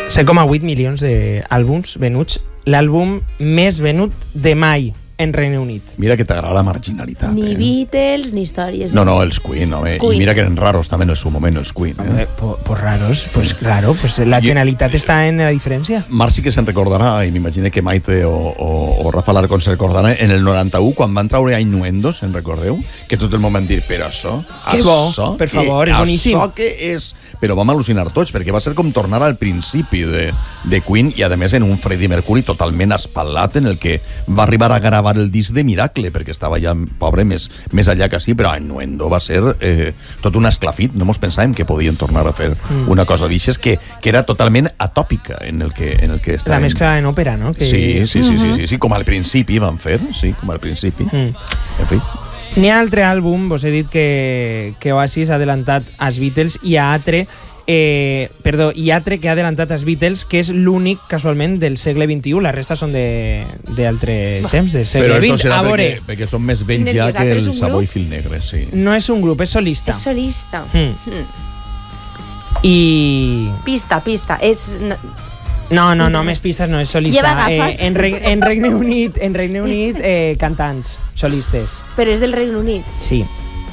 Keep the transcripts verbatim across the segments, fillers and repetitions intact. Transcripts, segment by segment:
set coma vuit milions d'àlbums venuts, l'àlbum més venut de mai en Regne Unit. Mira que t'agrada la marginalitat. Ni eh? Beatles, ni històries. No, no, els Queen, home. Queen. I mira que eren raros també en el seu moment, els Queen. Eh? Eh, pues, pues raros, pues claro, pues la generalitat està en la diferència. Marc sí que se'n recordarà, i m'imagino que Maite o, o, o Rafa Larcón se'n recordaran, en el noranta-u, quan van traure Innuendo, se'n recordeu? Que tot el moment dir, però això... Que bo, això, per favor, és boníssim. Això que és... Però vam al·lucinar tots, perquè va ser com tornar al principi de, de Queen, i a més en un Freddie Mercury totalment espalat, en el que va arribar a gravar el disc de Miracle, perquè estava ja, pobre, més, més allà que sí, però Innuendo va ser eh, tot un esclafit. No mos pensàvem que podien tornar a fer mm. una cosa d'ixes que, que era totalment atòpica en el que, en el que estàvem. La mescla en òpera, no? Que... Sí, sí, sí, uh-huh. sí, sí, sí, com al principi van fer, sí, com al principi. Mm. En fi. N'hi ha altre àlbum, vos he dit que, que Oasis ha adelantat als Beatles, i ha altre Eh, perdó, hi ha altre que ha adelantat els Beatles, que és l'únic, casualment, del segle vint-i-u. La resta són d'altre temps, del segle Però vint. esto serà a veure, perquè, perquè són més vells ja que el Savoy Fil Negre, sí. No és un grup, és solista. És solista. Mm. Mm. I... Pista, pista. És... No, no, no, més pistes no, és solista. Lleva gafes. Eh, en, Re en Regne Unit, en Regne Unit eh, cantants, solistes. Però és del Regne Unit. Sí.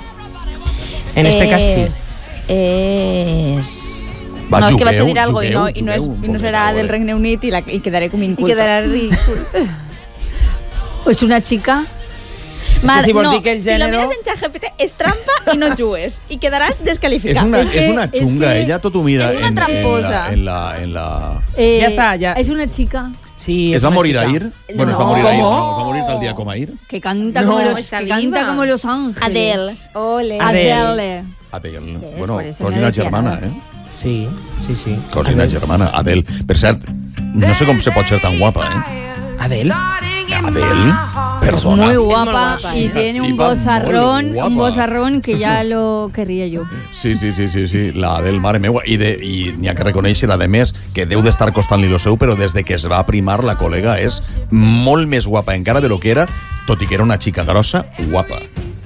En este és... cas sí. És... Va, no, jugueu, és que vaig a dir alguna cosa i no, jugueu, i no, és, jugueu, i no serà jugueu, del Regne Unit i, la, i quedaré com inculta. I quedarà ridícul. ¿O es una chica? Mar, si no, dir que el si lo género... miras en ChatGPT és trampa i no jugues i quedaràs descalificat. És una, és, que, és una xunga, és que ella tot ho mira és una en, tramposa. en, la, en, la, en la... Eh, Ja està, ja. És una chica Sí, ¿Es va a morir chica. Air? Bueno, No. es va a morir Air, ¿Cómo? no, va a morir tal día como Air. que canta, No, como, los, está que viva. canta como Los Ángeles. Adele. Ole. Adele. Adele. Adele. ¿Ves? Bueno, Por eso cosina no decía germana, nada. eh? Sí, sí, sí. Cosina Adele. germana, Adele. Per cert, no sé com se pot ser tan guapa, eh? Adele? Adele, Es perdona. muy Es muy guapa, guapa, y ¿eh? tiene un Tipa vozarrón, muy guapa. un vozarrón que ya lo querría yo. Sí, sí, sí, sí, sí, la Adele, mare meua. I, de, i n'hi ha que reconèixer, a més, que deu d'estar costant-li lo seu, però des de que es va primar, la col·lega és molt més guapa encara de lo que era, tot i que era una xica grossa, guapa.